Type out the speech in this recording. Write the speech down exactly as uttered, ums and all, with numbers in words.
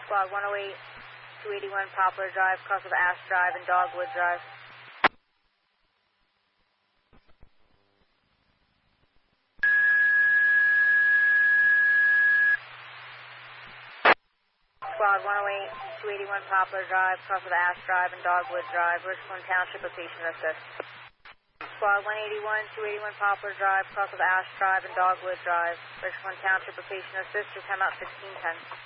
Squad one oh eight, two eighty-one Poplar Drive, cross of Ash Drive and Dogwood Drive. Squad one oh eight, two eighty-one Poplar Drive, cross of Ash Drive and Dogwood Drive, Richland Township, a patient assist. Squad one eighty-one, two eighty-one Poplar Drive, cross of Ash Drive and Dogwood Drive, Richland Township, a patient assist, your time out sixteen ten.